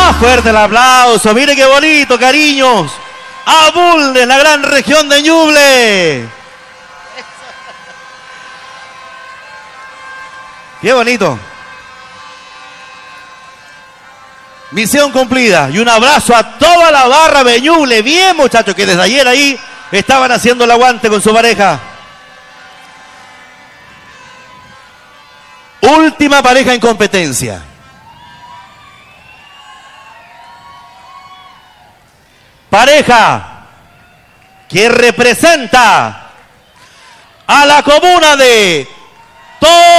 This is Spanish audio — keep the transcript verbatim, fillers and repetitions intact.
Más fuerte el aplauso. Mire qué bonito, cariños. A Bulnes, la gran región de Ñuble. Qué bonito. Misión cumplida. Y un abrazo a toda la barra de Ñuble. Bien, muchachos, que desde ayer ahí estaban haciendo el aguante con su pareja. Última pareja en competencia. Pareja que representa a la comuna de Tomayapo.